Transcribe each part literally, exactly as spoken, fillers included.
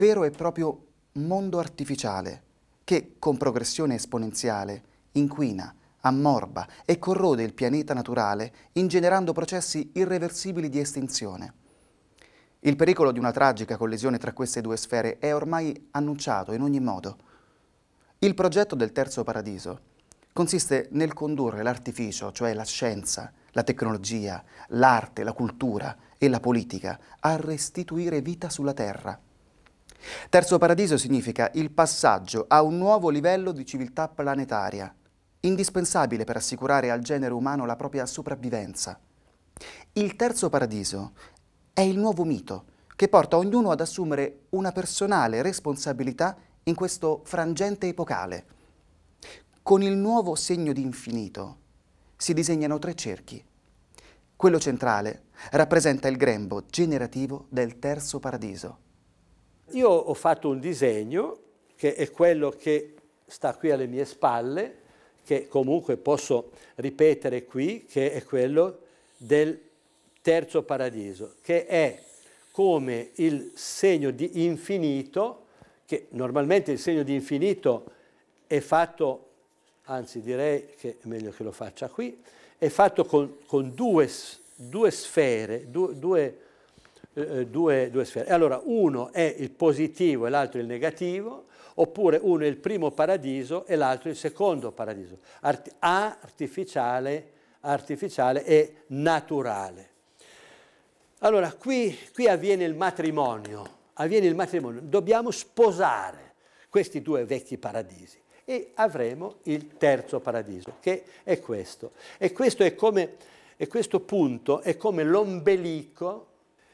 vero e proprio mondo artificiale che, con progressione esponenziale, inquina, ammorba e corrode il pianeta naturale, ingenerando processi irreversibili di estinzione. Il pericolo di una tragica collisione tra queste due sfere è ormai annunciato in ogni modo. Il progetto del Terzo Paradiso consiste nel condurre l'artificio, cioè la scienza, la tecnologia, l'arte, la cultura e la politica, a restituire vita sulla Terra. Terzo Paradiso significa il passaggio a un nuovo livello di civiltà planetaria, indispensabile per assicurare al genere umano la propria sopravvivenza. Il Terzo Paradiso è il nuovo mito che porta ognuno ad assumere una personale responsabilità in questo frangente epocale. Con il nuovo segno di infinito si disegnano tre cerchi. Quello centrale rappresenta il grembo generativo del Terzo Paradiso. Io ho fatto un disegno che è quello che sta qui alle mie spalle, che comunque posso ripetere qui, che è quello del Terzo Paradiso, che è come il segno di infinito, che normalmente il segno di infinito è fatto, anzi direi che è meglio che lo faccia qui, è fatto con, con due, due sfere, due, due Eh, due, due sfere. Allora, uno è il positivo e l'altro il negativo, oppure uno è il primo paradiso e l'altro il secondo paradiso. Art- A, artificiale, artificiale e naturale. Allora, qui, qui avviene il matrimonio, avviene il matrimonio. Dobbiamo sposare questi due vecchi paradisi e avremo il terzo paradiso, che è questo. E questo è come, e questo punto è come l'ombelico.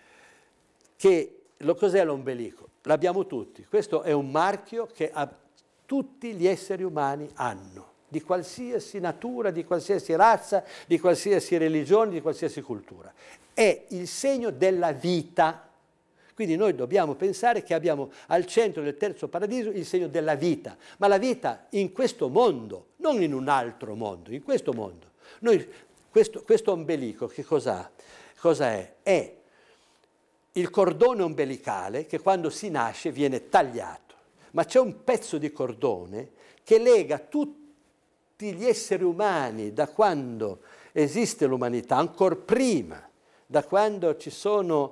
Che lo cos'è l'ombelico? L'abbiamo tutti. Questo è un marchio che a, tutti gli esseri umani hanno, di qualsiasi natura, di qualsiasi razza, di qualsiasi religione, di qualsiasi cultura. È il segno della vita. Quindi noi dobbiamo pensare che abbiamo al centro del terzo paradiso il segno della vita, ma la vita in questo mondo, non in un altro mondo, in questo mondo. Noi, questo, questo ombelico che cos'ha? Cosa è? È il cordone ombelicale che quando si nasce viene tagliato, ma c'è un pezzo di cordone che lega tutti gli esseri umani da quando esiste l'umanità, ancora prima, da quando ci sono,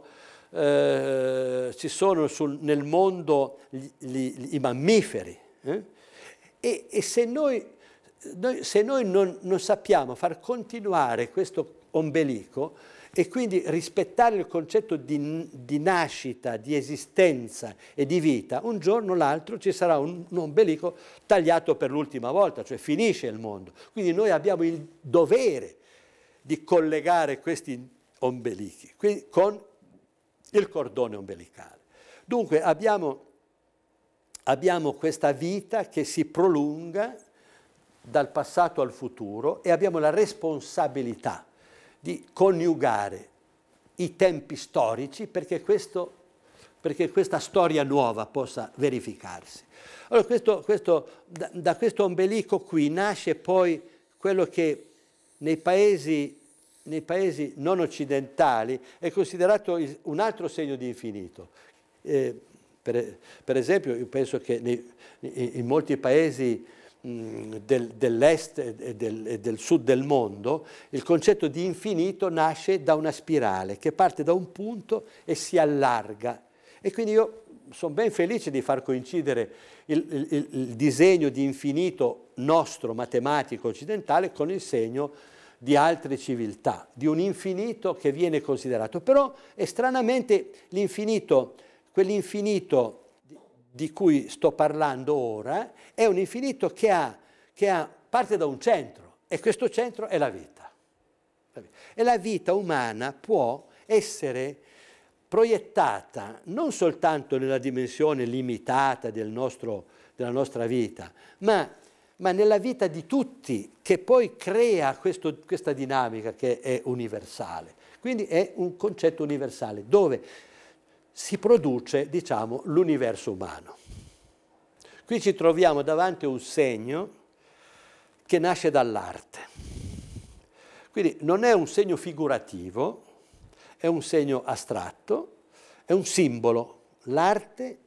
eh, ci sono sul, nel mondo gli, gli, i mammiferi. Eh? E, e se noi, noi, se noi non, non sappiamo far continuare questo ombelico, e quindi rispettare il concetto di, di nascita, di esistenza e di vita, un giorno o l'altro ci sarà un, un ombelico tagliato per l'ultima volta, cioè finisce il mondo. Quindi noi abbiamo il dovere di collegare questi ombelichi con il cordone ombelicale. Dunque abbiamo, abbiamo questa vita che si prolunga dal passato al futuro e abbiamo la responsabilità di coniugare i tempi storici perché, questo, perché questa storia nuova possa verificarsi. Allora, questo, questo, da, da questo ombelico qui nasce poi quello che nei paesi, nei paesi non occidentali è considerato un altro segno di infinito. Eh, per, per esempio, io penso che nei, in molti paesi Del, dell'est e del, e del sud del mondo, il concetto di infinito nasce da una spirale che parte da un punto e si allarga. E quindi io sono ben felice di far coincidere il, il, il disegno di infinito nostro, matematico, occidentale, con il segno di altre civiltà, di un infinito che viene considerato. Però, e stranamente, l'infinito, quell'infinito di cui sto parlando ora, è un infinito che, ha, che ha, parte da un centro, e questo centro è la vita. E la vita umana può essere proiettata non soltanto nella dimensione limitata del nostro, della nostra vita, ma, ma nella vita di tutti, che poi crea questo, questa dinamica che è universale. Quindi è un concetto universale, dove si produce, diciamo, l'universo umano. Qui ci troviamo davanti a un segno che nasce dall'arte. Quindi non è un segno figurativo, è un segno astratto, è un simbolo. L'arte